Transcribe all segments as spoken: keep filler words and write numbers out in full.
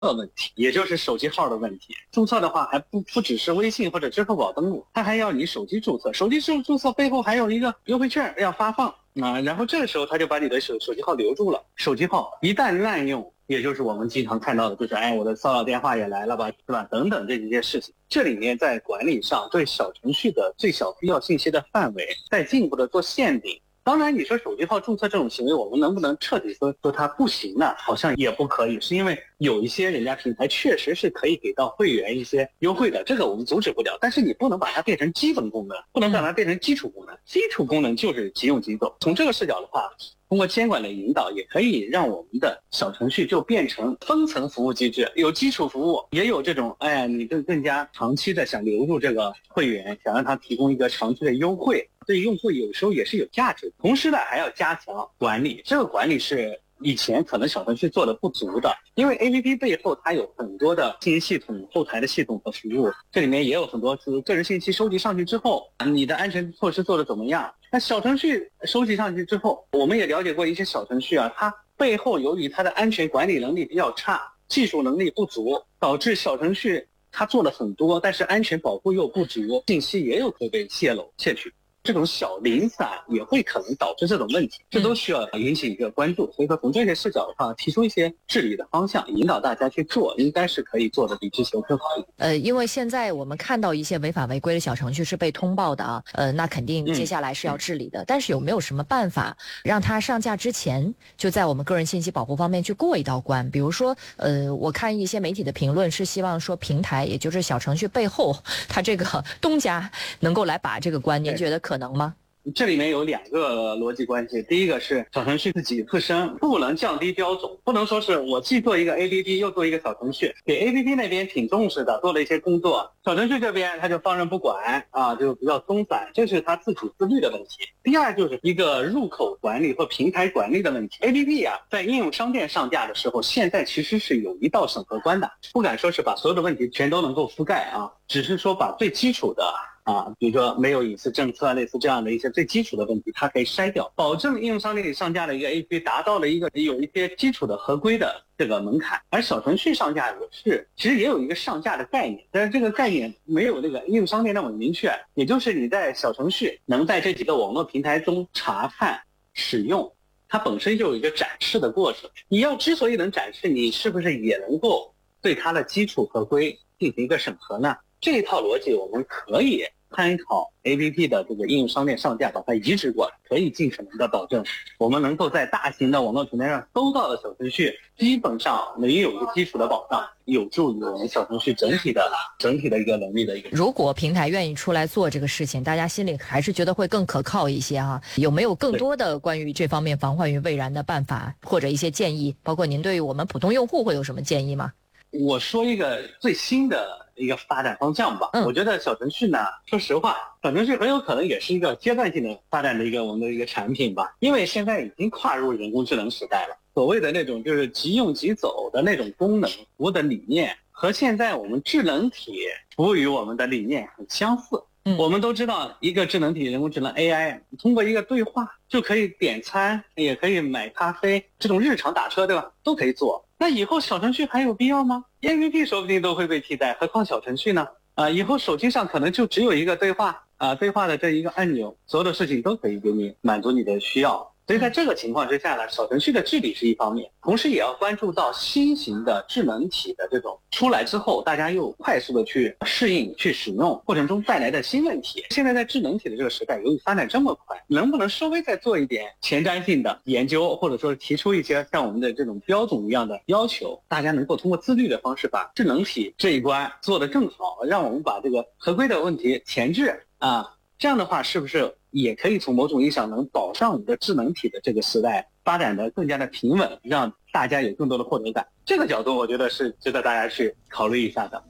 的问题，也就是手机号的问题。注册的话还不不只是微信或者支付宝登录，它还要你手机注册，手机注册背后还有一个优惠券要发放啊，然后这个时候他就把你的手手机号留住了。手机号一旦滥用，也就是我们经常看到的，就是哎，我的骚扰电话也来了吧，是吧？等等这些事情，这里面在管理上对小程序的最小必要信息的范围再进一步的做限定。当然你说手机号注册这种行为我们能不能彻底说说它不行呢？好像也不可以，是因为有一些人家平台确实是可以给到会员一些优惠的，这个我们阻止不了，但是你不能把它变成基本功能，不能让它变成基础功能。基础功能就是即用即走。从这个视角的话，通过监管的引导，也可以让我们的小程序就变成分层服务机制，有基础服务，也有这种哎，你更更加长期的想留住这个会员，想让他提供一个长期的优惠，对用户有时候也是有价值。同时呢，还要加强管理，这个管理是以前可能小程序做的不足的，因为 A P P 背后它有很多的信息系统、后台的系统和服务，这里面也有很多是个人信息收集上去之后，你的安全措施做得怎么样？那小程序收集上去之后，我们也了解过一些小程序啊，它背后由于它的安全管理能力比较差，技术能力不足，导致小程序它做了很多，但是安全保护又不足，信息也有可被泄露窃取。这种小零散也会可能导致这种问题，这都需要引起一个关注。所以说从这些视角的话，提出一些治理的方向，引导大家去做，应该是可以做的比之前更好一点。 呃，因为现在我们看到一些违法违规的小程序是被通报的啊，呃，那肯定接下来是要治理的。嗯、但是有没有什么办法让它上架之前就在我们个人信息保护方面去过一道关？比如说，呃，我看一些媒体的评论是希望说平台，也就是小程序背后，它这个东家能够来把这个关，您觉得可能吗？ 这里面有两个逻辑关系，第一个是小程序自己自身不能降低标准，不能说是我既做一个 A P P 又做一个小程序，给 A P P 那边挺重视的，做了一些工作，小程序这边他就放任不管啊，就比较松散，这是他自主自律的问题。第二就是一个入口管理或平台管理的问题。 A P P 啊，在应用商店上架的时候，现在其实是有一道审核关的，不敢说是把所有的问题全都能够覆盖啊，只是说把最基础的啊，比如说没有隐私政策类似这样的一些最基础的问题，它可以筛掉，保证应用商店里上架的一个 A P P 达到了一个有一些基础的合规的这个门槛。而小程序上架也是，其实也有一个上架的概念，但是这个概念没有这个应用商店那么明确，也就是你在小程序能在这几个网络平台中查看使用，它本身就有一个展示的过程。你要之所以能展示，你是不是也能够对它的基础合规进行一个审核呢？这一套逻辑我们可以参考 A P P 的这个应用商店上架，把它移植过来，可以尽可能的保证我们能够在大型的网络平台上搜到的小程序基本上能有一个基础的保障，有助于我们小程序整体的整体的一个能力的一个。 如果平台愿意出来做这个事情，大家心里还是觉得会更可靠一些哈。有没有更多的关于这方面防患于未然的办法或者一些建议？包括您对于我们普通用户会有什么建议吗？ 我说一个最新的一个发展方向吧。嗯、我觉得小程序呢，说实话，小程序很有可能也是一个阶段性的发展的一个我们的一个产品吧，因为现在已经跨入人工智能时代了。所谓的那种就是即用即走的那种功能服务的理念，和现在我们智能体服务于我们的理念很相似。嗯、我们都知道，一个智能体人工智能 A I 通过一个对话就可以点餐，也可以买咖啡，这种日常打车对吧，都可以做。那以后小程序还有必要吗？ A P P 说不定都会被替代，何况小程序呢？啊、呃，以后手机上可能就只有一个对话啊、呃，对话的这一个按钮，所有的事情都可以给你满足你的需要。所以在这个情况之下呢，小程序的治理是一方面，同时也要关注到新型的智能体的这种出来之后，大家又快速的去适应、去使用过程中带来的新问题。现在在智能体的这个时代，由于发展这么快，能不能稍微再做一点前瞻性的研究，或者说提出一些像我们的这种标准一样的要求，大家能够通过自律的方式把智能体这一关做得更好，让我们把这个合规的问题前置啊，这样的话是不是也可以从某种意义上能保障我们的智能体的这个时代发展的更加的平稳，让大家有更多的获得感。这个角度我觉得是值得大家去考虑一下的。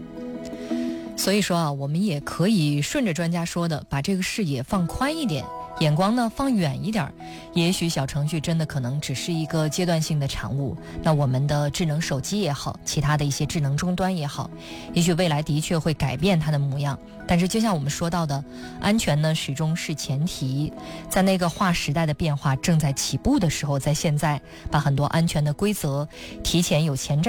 所以说啊，我们也可以顺着专家说的，把这个视野放宽一点， 眼光呢放远一点，也许小程序真的可能只是一个阶段性的产物。那我们的智能手机也好，其他的一些智能终端也好，也许未来的确会改变它的模样。但是就像我们说到的，安全呢始终是前提。在那个划时代的变化正在起步的时候，在现在把很多安全的规则提前有前瞻